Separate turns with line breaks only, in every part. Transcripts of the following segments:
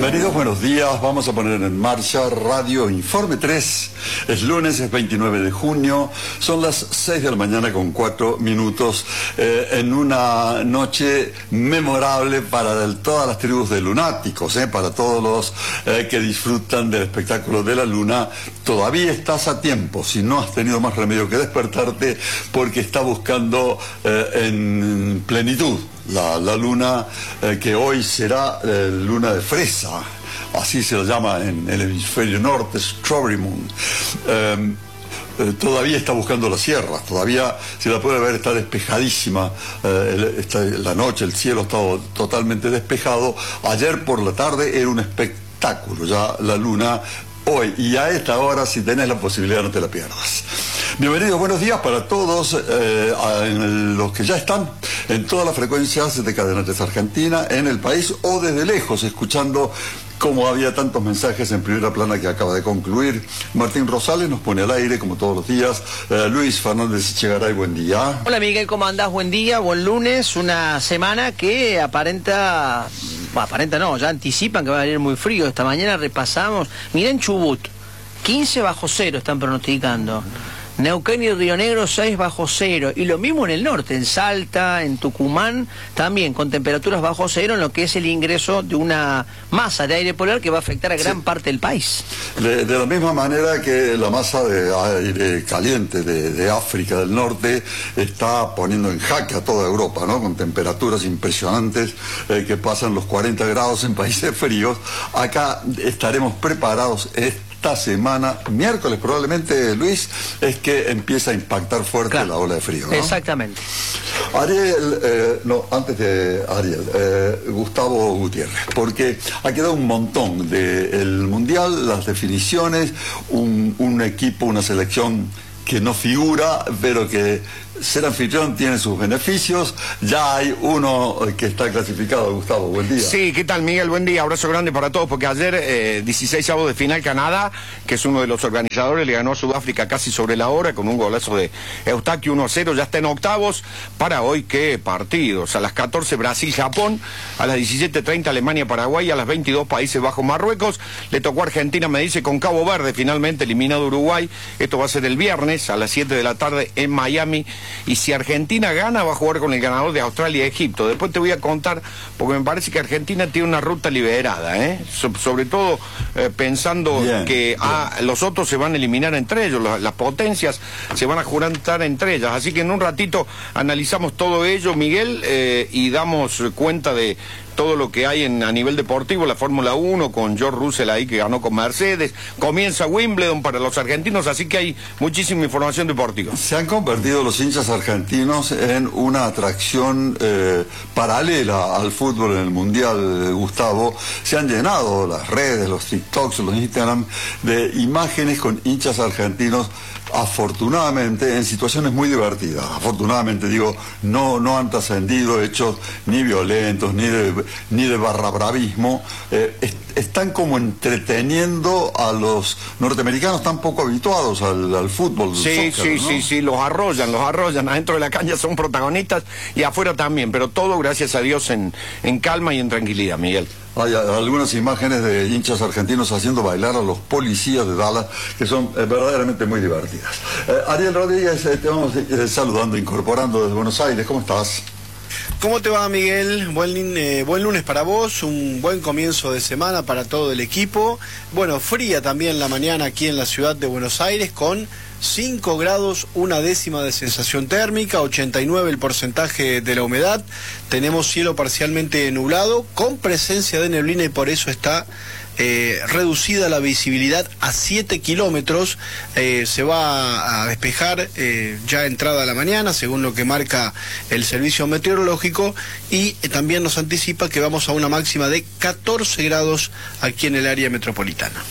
Bienvenidos, buenos días. Vamos a poner en marcha Radio Informe 3. Es lunes, es 29 de junio. Son las 6 de la mañana con 4 minutos. En una noche memorable para todas las tribus de lunáticos, para todos los que disfrutan del espectáculo de la luna. Todavía estás a tiempo, si no has tenido más remedio que despertarte, porque está buscando en plenitud la luna, que hoy será luna de fresa, así se lo llama en el hemisferio norte, Strawberry Moon. Todavía está buscando las sierras, todavía se la puede ver, está despejadísima, la noche, el cielo está totalmente despejado. Ayer por la tarde era un espectáculo ya la luna. Hoy y a esta hora, si tenés la posibilidad, no te la pierdas. Bienvenidos, buenos días para todos, los que ya están en todas las frecuencias de Cadena Tres Argentina, en el país o desde lejos, escuchando. Como había tantos mensajes en primera plana que acaba de concluir, Martín Rosales nos pone al aire como todos los días. Luis Fernández Echegaray, buen día.
Hola Miguel, ¿cómo andás? Buen día, buen lunes, una semana que aparenta no, ya anticipan que va a venir muy frío. Esta mañana repasamos, miren Chubut, 15 bajo cero están pronosticando. Neuquén y Río Negro 6 bajo cero, y lo mismo en el norte, en Salta, en Tucumán, también con temperaturas bajo cero, en lo que es el ingreso de una masa de aire polar que va a afectar a gran parte del país. De
la misma manera que la masa de aire caliente de África del Norte está poniendo en jaque a toda Europa, ¿no? Con temperaturas impresionantes que pasan los 40 grados en países fríos. Acá estaremos preparados esta semana, miércoles probablemente, Luis, es que empieza a impactar fuerte la ola de frío, ¿no?
Exactamente.
Ariel, antes de Ariel, Gustavo Gutiérrez, porque ha quedado un montón del Mundial, las definiciones, un equipo, una selección que no figura, pero que ser anfitrión tiene sus beneficios. Ya hay uno que está clasificado. Gustavo, buen día.
Sí, ¿qué tal, Miguel? Buen día, abrazo grande para todos, porque ayer 16avos de final Canadá, que es uno de los organizadores, le ganó a Sudáfrica casi sobre la hora con un golazo de Eustaquio 1-0, ya está en octavos. Para hoy, ¿qué partidos? A las 14 Brasil-Japón, a las 17:30 Alemania-Paraguay, a las 22 Países Bajos-Marruecos. Le tocó Argentina, me dice, con Cabo Verde, finalmente eliminado Uruguay. Esto va a ser el viernes a las 7 de la tarde en Miami. Y si Argentina gana, va a jugar con el ganador de Australia y Egipto. Después te voy a contar, porque me parece que Argentina tiene una ruta liberada, sobre todo pensando que los otros se van a eliminar entre ellos, las potencias se van a juntar entre ellas. Así que en un ratito analizamos todo ello, Miguel, y damos cuenta de todo lo que hay a nivel deportivo, la Fórmula 1 con George Russell ahí que ganó con Mercedes, comienza Wimbledon para los argentinos, así que hay muchísima información deportiva.
Se han convertido los hinchas argentinos en una atracción paralela al fútbol en el Mundial, Gustavo. Se han llenado las redes, los TikToks, los Instagram de imágenes con hinchas argentinos, afortunadamente en situaciones muy divertidas. Afortunadamente digo, no han trascendido hechos ni violentos ni de barrabravismo. Están como entreteniendo a los norteamericanos tan poco habituados al fútbol.
Sí,
soccer, ¿no?
sí, los arrollan, adentro de la cancha son protagonistas y afuera también, pero todo gracias a Dios en calma y en tranquilidad, Miguel.
Hay algunas imágenes de hinchas argentinos haciendo bailar a los policías de Dallas que son verdaderamente muy divertidas. Ariel Rodríguez, te vamos saludando, incorporando desde Buenos Aires. ¿Cómo estás?
¿Cómo te va, Miguel? Buen lunes para vos, un buen comienzo de semana para todo el equipo. Bueno, fría también la mañana aquí en la ciudad de Buenos Aires, con 5 grados, 1/10 de sensación térmica, 89 el porcentaje de la humedad. Tenemos cielo parcialmente nublado, con presencia de neblina, y por eso está reducida la visibilidad a 7 kilómetros. Se va a despejar ya entrada la mañana, según lo que marca el servicio meteorológico, y también nos anticipa que vamos a una máxima de 14 grados aquí en el área metropolitana.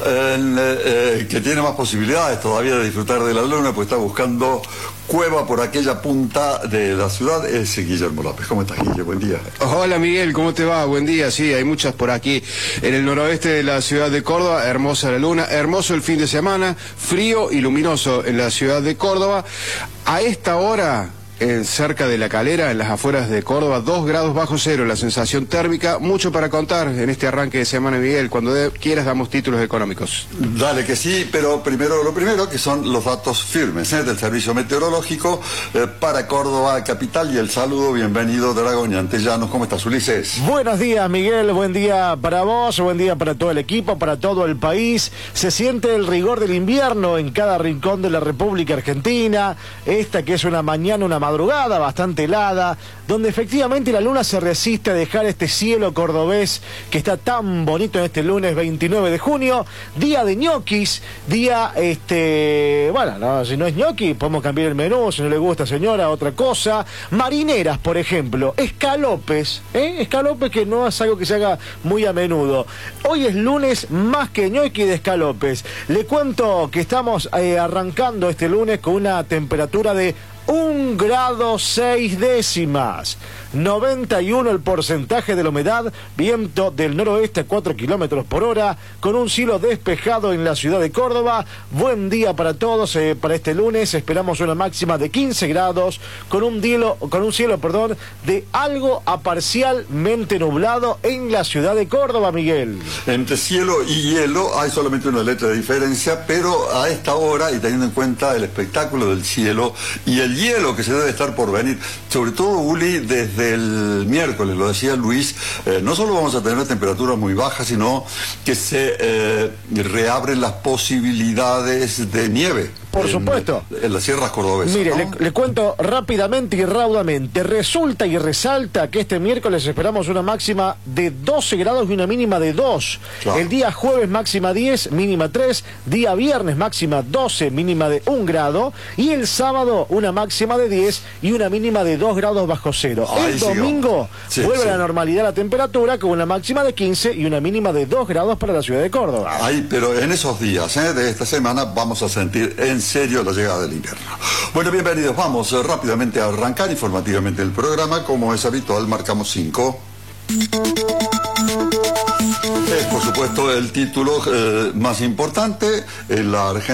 Que tiene más posibilidades todavía de disfrutar de la luna, pues está buscando cueva por aquella punta de la ciudad, es Guillermo López. ¿Cómo estás, Guillermo? Buen día.
Hola, Miguel, ¿cómo te va? Buen día. Sí, hay muchas por aquí en el noroeste de la ciudad de Córdoba. Hermosa la luna, hermoso el fin de semana, frío y luminoso en la ciudad de Córdoba. A esta hora cerca de La Calera, en las afueras de Córdoba, 2 grados bajo cero, la sensación térmica. Mucho para contar en este arranque de semana, Miguel. Cuando quieras damos títulos económicos.
Dale que sí, pero lo primero que son los datos firmes del Servicio Meteorológico para Córdoba capital, y el saludo, bienvenido Dragón y Antellanos. ¿Cómo estás, Ulises?
Buenos días, Miguel, buen día para vos, buen día para todo el equipo, para todo el país. Se siente el rigor del invierno en cada rincón de la República Argentina, esta que es una mañana, una madrugada bastante helada, donde efectivamente la luna se resiste a dejar este cielo cordobés que está tan bonito en este lunes 29 de junio, día de ñoquis, día, bueno, no, si no es ñoqui, podemos cambiar el menú, si no le gusta, señora, otra cosa. Marineras, por ejemplo, escalopes, escalopes que no es algo que se haga muy a menudo. Hoy es lunes más que ñoqui de escalopes. Le cuento que estamos arrancando este lunes con una temperatura de 1 grado 6 décimas, 91 el porcentaje de la humedad, viento del noroeste a 4 kilómetros por hora, con un cielo despejado en la ciudad de Córdoba. Buen día para todos, para este lunes esperamos una máxima de 15 grados, con un cielo de algo a parcialmente nublado en la ciudad de Córdoba, Miguel.
Entre cielo y hielo hay solamente una letra de diferencia, pero a esta hora, y teniendo en cuenta el espectáculo del cielo y el hielo que se debe estar por venir, sobre todo, Uli, desde el miércoles, lo decía Luis, no solo vamos a tener temperaturas muy bajas, sino que se reabren las posibilidades de nieve.
Por supuesto.
En las sierras cordobesas.
Mire,
¿no?
le cuento rápidamente y raudamente. Resulta y resalta que este miércoles esperamos una máxima de 12 grados y una mínima de 2. Claro. El día jueves máxima 10, mínima 3. Día viernes máxima 12, mínima de 1 grado. Y el sábado una máxima de 10 y una mínima de 2 grados bajo cero. El domingo vuelve a la normalidad la temperatura con una máxima de 15 y una mínima de 2 grados para la ciudad de Córdoba.
Ay, pero en esos días de esta semana vamos a sentir en serio la llegada del invierno. Bueno, bienvenidos. Vamos rápidamente a arrancar informativamente el programa. Como es habitual, marcamos 5. Es, por supuesto, el título más importante en la Argentina.